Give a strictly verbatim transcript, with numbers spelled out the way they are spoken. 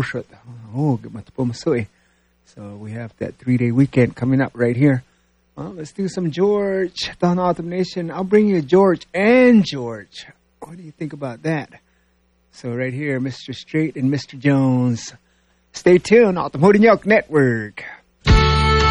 pushat. Oh, matapo masoy. So we have that three-day weekend coming up right here. Well, let's do some George. Dawn Autumn Nation. I'll bring you George and George. What do you think about that? So right here, Mister Straight and Mister Jones. Stay tuned. Autumn Holding Network.